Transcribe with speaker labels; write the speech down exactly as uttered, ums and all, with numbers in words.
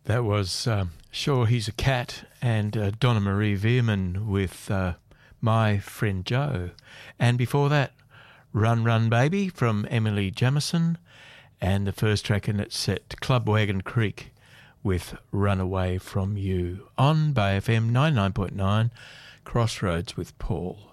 Speaker 1: That was um, Sure He's a Cat and uh, Donna Marie Veerman with uh, My Friend Joe. And before that, Run Run Baby from Emily Jamison, and the first track in it set, Clubwagon Creek with Run Away From You on Bay F M ninety-nine point nine, Crossroads with Paul.